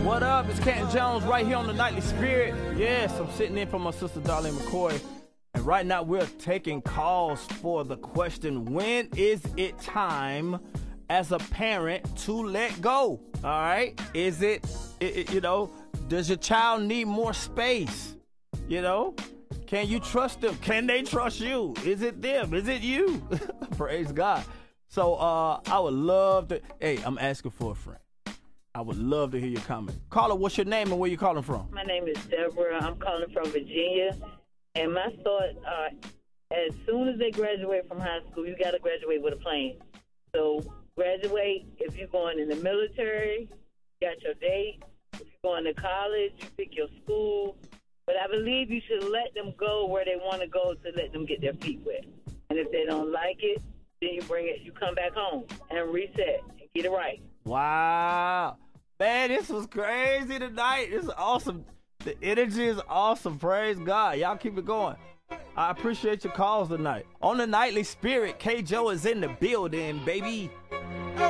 What up? It's Canton Jones right here on the Nightly Spirit. Yes, I'm sitting in for my sister Darlene McCoy. And right now we're taking calls for the question, when is it time as a parent to let go? All right? Is it, does your child need more space? Can you trust them? Can they trust you? Is it them? Is it you? Praise God. So I would love to, I'm asking for a friend. I would love to hear your comment. Caller, what's your name and where you calling from? My name is Deborah. I'm calling from Virginia. And my thought, as soon as they graduate from high school, you got to graduate with a plan. So graduate, if you're going in the military, you got your date. If you're going to college, you pick your school. But I believe you should let them go where they want to go to let them get their feet wet. And if they don't like it, then you come back home and reset and get it right. Wow. Man, this was crazy tonight. This is awesome. The energy is awesome. Praise God. Y'all keep it going. I appreciate your calls tonight. On the Nightly Spirit, K. Joe is in the building, baby.